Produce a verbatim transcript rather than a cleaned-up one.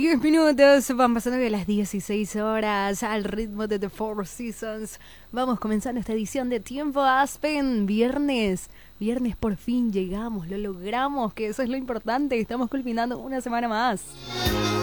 diez minutos, van pasando de las dieciséis horas al ritmo de The Four Seasons. Vamos comenzando esta edición de Tiempo Aspen, viernes. Viernes por fin llegamos, lo logramos, que eso es lo importante. Estamos culminando una semana más.